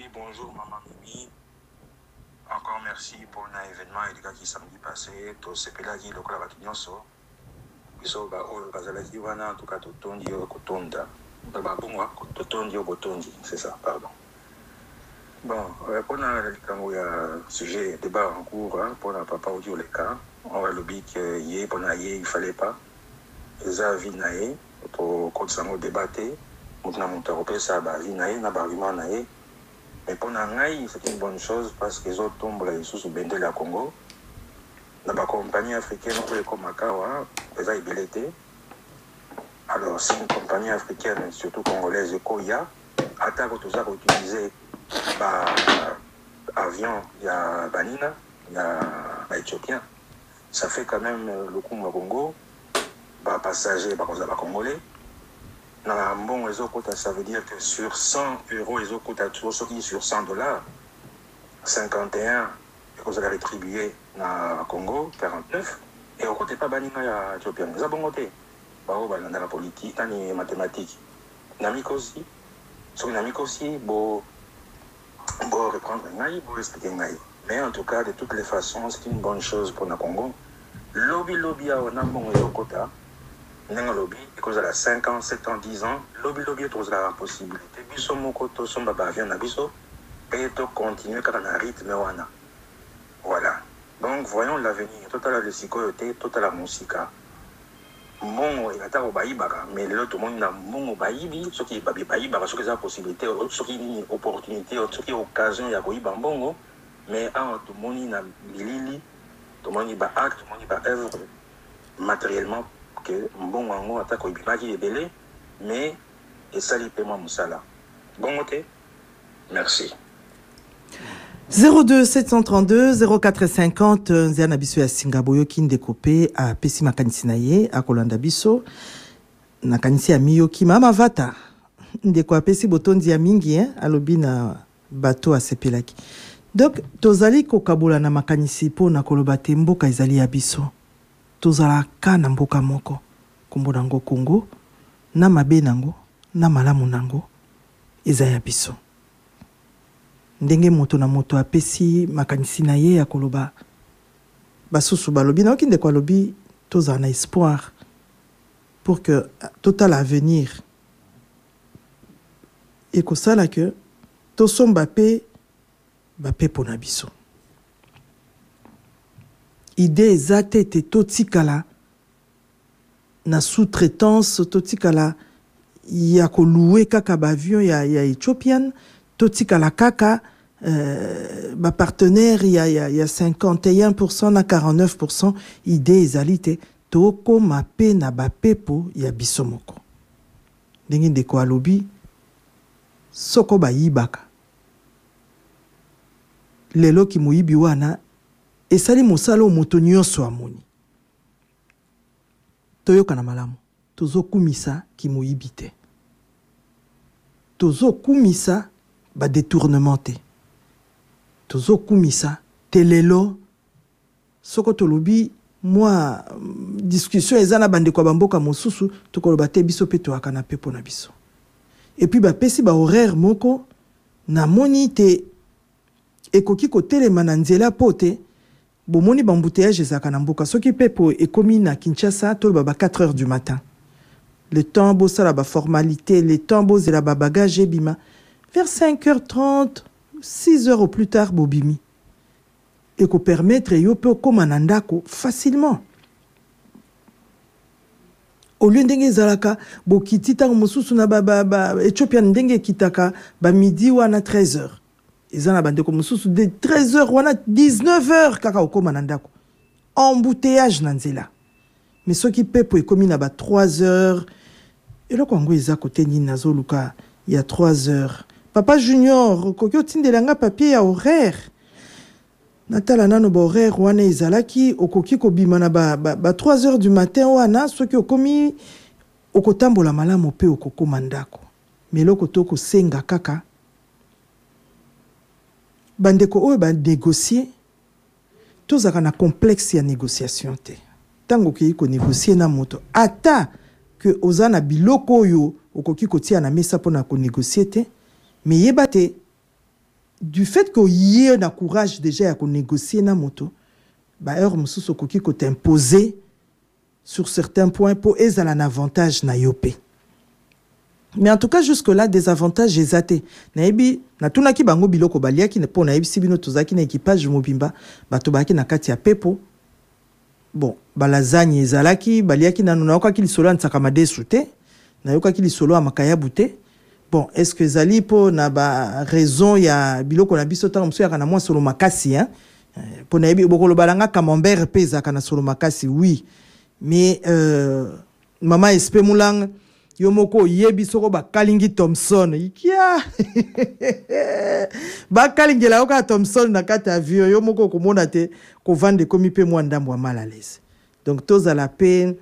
bonjour maman Mimi. Encore merci pour l'événement qui samedi passé. Tout ce que là qui est le club à Kinyoso. Biso ba o bazalaki wana en tout cas totondi yo kotonda. Ba bongwa totondi yo botondi, c'est ça, pardon. Bon, pour le sujet débat en cours, pour la papa audio les cas, on va le dire que pour il fallait pas. Les avis naé pour continuer débattre. Maintenant mon européen ça ba vie naé na ba argument naé. Mais pour Nangaï, c'est une bonne chose parce que les autres tombent sous Bendé la Congo. Dans la compagnie africaine, on peut comme Makawa, les Aïbélété. Alors, c'est une compagnie africaine, surtout congolaise, Koya. Attaque tout ça pour utiliser avion, il y a Banina, il y a Éthiopien. Ça fait quand même le coup au Congo. Passagers, Congolais. Bon, ça veut dire que sur 100 euros, ils ont coûté sur 100 dollars, 51, et vous allez rétribuer na Congo, 49, et au côté pas banni à Éthiopien. Vous avez bon côté, dans la politique, dans les mathématiques. Namik aussi, sur Namik aussi, bon reprendre Ngaï, bon expliquer Ngaï. Mais en tout cas, de toutes les façons, c'est une bonne chose pour le Congo. Lobby, on a bon côté. Lobby, parce à 5 ans, 7 ans, 10 ans, lobby, trouve la possibilité. Biso moko to somba ba vient na biso, et to continuer quand on a rythme wana. Voilà. Donc voyons l'avenir. Total de sécurité, total la musique. Mon et ata obaïbaka, mais l'autre monde na mon obaïbi, ce qui est baïbaka, ce qui est la possibilité, ce qui est une opportunité, ce qui est occasion ya koïba mbongo, mais en tout monde na bilili, tout monde ba acte, tout monde ba œuvre matériellement. Que bon wango attaque au bimaki est belé, mais et ça lui paiement moussala. Bon côté, merci. 02 732 0450 Nziana biso ya Singaboyo kinde kopé à Pesi makanisi na ye à Kolanda biso na kanisi ya Miyoki mama vata ndeko apesi botondi ya mingi alobi na bato asepelaki. Donc tozali kokabola na makanisi po na koloba te mboka ezali ya biso. Tozala ka na mboka moko kombo nango Congo na mabe nango na malamu nango eza ya biso ndenge moto na moto apesi makanisi na ye ya koloba basusu balobi na okinde kwa lobi tozala na espoir pour que total avenir ekosala que tosomba pe bape pona biso idée exacte était totikala na sous-traitance totikala ya ko louer kaka ba avion ya Ethiopian totikala kaka ba partenaire ya 51% na 49% idée ezalite toko mape na ba pepo ya bisomoko ndenge ndeko alobi soko ba yibaka lelo ki moyibi wana esali mosalo moto nyonso amoni toyoka na malamu tozokumisa ki moyibi te tozokumisa ba détournement te tozokumisa telelo soko tolobi moi discussion ezana bandeko bamboka mosusu tokoloba te biso pe toaka na pepo na biso et puis ba pesi ba horaire moko na moni te ekoki ko telema na nzela pote bomoni bambouteillage ezaka na mboka soki pepo ekomi na Kinshasa toloba ba 4 heures du matin le temps bosala ba formalité le temps bozela ba bagage ebima vers 5h30 6h au plus tard bobimi et ko permettre yo pe koma na ndako facilement au lieu ndenge ezalaka bokiti tango mosusu na ba Ethiopian ndenge kitaka ba midi wana 13h ezana bandeko mosusu de 13h wana 19h kaka okoma na ndako embouteillage na nzela mais soki pepo ekomi na ba 3h eloko ngo eza kote nini nazoluka ya 3h papa junior koki otindelanga papier ya horaire natala nano ba horaire wana ezalaki okoki kobima na ba 3h du matin wana soki okomi okotambola malamu pe okokoma ndako mais eloko toko senga kaka bandeko oyo ba négocier tozaka na complexe ya négociation te tango ki ko négocier na moto ata que ozana biloko oyo okoki kotia na mesa pona ko négocier te mais yeba te du fait que y ait un courage déjà à négocier na moto, bah heure mususu koki ko t'imposer sur certains points pour ezala un avantage na yopé. Mais en tout cas jusque là des avantages esaté. Naibi na tunaki bango biloko baliaki ne po naibi sibino tozaki na équipage mobimba bato baki na kati ya pepo. Bon, ba lasagne ezalaki baliaki na naoka ki lisolo nsaka madesu te, nayoka ki lisolo amakayabu te. Bon, est-ce que zali po na ba raison ya biloko na biso tanga musu ya kana mwa solo makasi hein? Po na yebi bokolo balanga camembert peza kana solo makasi oui. Mais mama espé mulang yomoko yebi soko ba kalingi Thompson ikia ba kalingi la oka Thompson na kata avion yomoko komona te ko vande komi pe mwa ndambo wa mal à l'aise. Donc toza la peine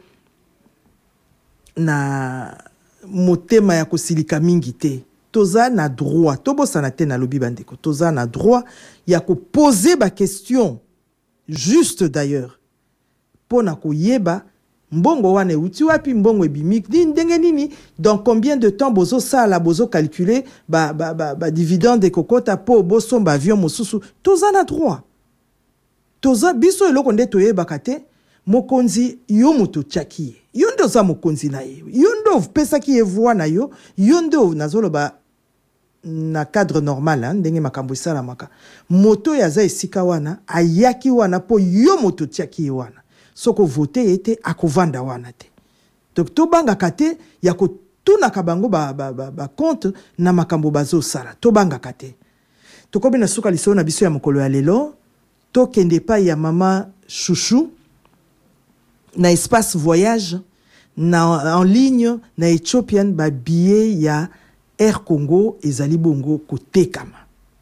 na motema ya kosilika mingi te. Toza na droit, tobosa na te na lobi bandeko. Toza na droit ya ko poser ba question juste d'ailleurs. Pona ko yeba mbongo wane uti wapi mbongo ebimik ndenge nini dans combien de temps bozo sala bozo calculer ba dividende kokota po boso ba avion mosusu. Toza na droit. Toza biso eloko nde toyeba kate mokonzi yo mutu tchaki. Yondo za mokonzi na ye. Yondo pesa ki evwa na yo. Yondo nazolo ba na cadre normal hein, ndenge makambo sala maka. Moto ya za esika wana ayaki wana po yo mutu tchaki wana. Soko vote ete akovanda wana te. Donc to banga kate ya ko tuna kabango ba compte na makambo bazo sala. To banga kate. To kobi na suka liso na biso ya mokolo ya lelo. To kende pa ya mama chouchou. Na espace voyage na en ligne na Ethiopian ba billet ya Air Congo ezali bongo kotekama.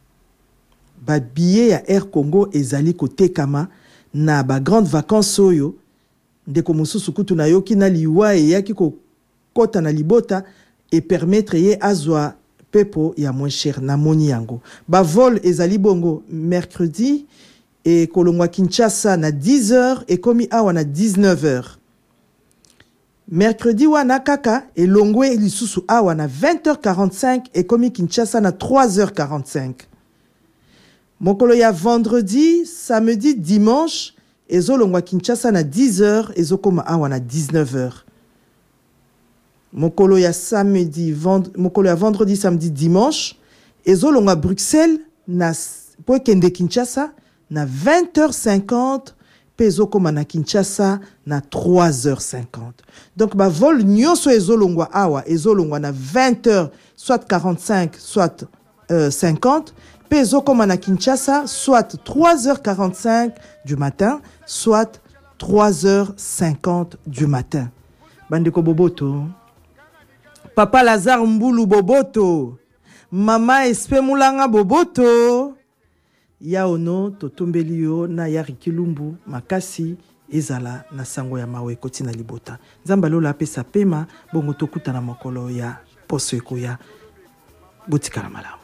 Ba billet ya Air Congo ezali kotekama na ba grande vacances oyo ndeko mususu kutu na yoki na liwa e yaki ko kota na libota et permettre ye azwa pepo ya moins cher na moni yango. Ba vol ezali bongo mercredi et kolongwa Kinshasa na 10h et komi awa na 19h. Mercredi wana kaka et longwe lisusu awa na 20h45 et komi Kinshasa na 3h45. Mokolo ya vendredi, samedi, dimanche ezo longwa Kinshasa na 10h ezo koma awa na 19h. Mokolo ya samedi, mokolo ya vendredi, samedi, dimanche ezo longwa Bruxelles na po kende Kinshasa na 20h50 peso koma na Kinshasa na 3h50. Donc ba vol nyonso ezolongwa awa ezolongwa na 20h soit 45 soit 50 peso koma na Kinshasa soit 3h45 du matin soit 3h50 du matin. Bandeko boboto, Papa Lazare Mbulu boboto, Mama Espe Mulanga boboto. Ya ono totombeli yo na yari kilumbu makasi ezala na sango ya mawe koti na libota. Nzamba lola pesa pema bongo tokuta na mokolo ya poso ekoya botika na malamu.